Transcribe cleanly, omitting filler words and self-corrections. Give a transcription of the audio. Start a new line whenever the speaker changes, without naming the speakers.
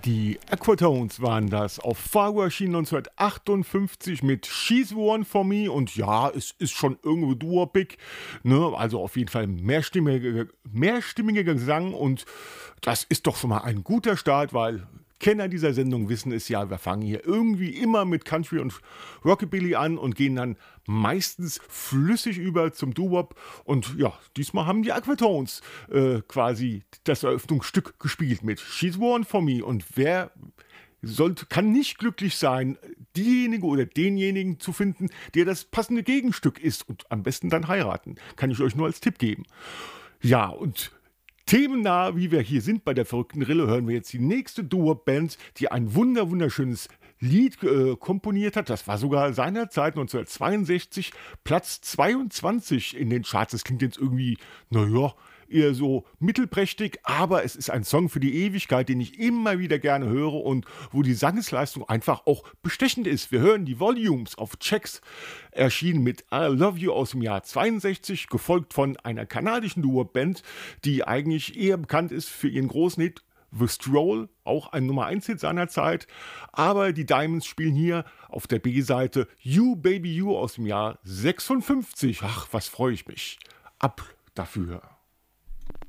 Die Aquatones waren das. Auf Fargo erschienen 1958 mit She's the One for Me. Und ja, es ist schon irgendwo duopig. Ne? Also auf jeden Fall mehrstimmiger Gesang. Und das ist doch schon mal ein guter Start, weil Kenner dieser Sendung wissen es ja, wir fangen hier irgendwie immer mit Country und Rockabilly an und gehen dann meistens flüssig über zum Doo-Wop. Und ja, diesmal haben die Aquatones quasi das Eröffnungsstück gespielt mit She's One for Me. Und wer kann nicht glücklich sein, diejenige oder denjenigen zu finden, der das passende Gegenstück ist und am besten dann heiraten. Kann ich euch nur als Tipp geben. Ja, und themennah, wie wir hier sind bei der verrückten Rille, hören wir jetzt die nächste Doo-Wop-Band, die ein wunderschönes Lied komponiert hat. Das war sogar seinerzeit 1962 Platz 22 in den Charts. Das klingt jetzt irgendwie, naja, eher so mittelprächtig, aber es ist ein Song für die Ewigkeit, den ich immer wieder gerne höre und wo die Sangesleistung einfach auch bestechend ist. Wir hören die Volumes auf Checks, erschienen mit I Love You aus dem Jahr 62, gefolgt von einer kanadischen Duo-Band, die eigentlich eher bekannt ist für ihren großen Hit The Stroll, auch ein Nummer-1-Hit seiner Zeit, aber die Diamonds spielen hier auf der B-Seite You Baby You aus dem Jahr 56. Ach, was freue ich mich. Ab dafür.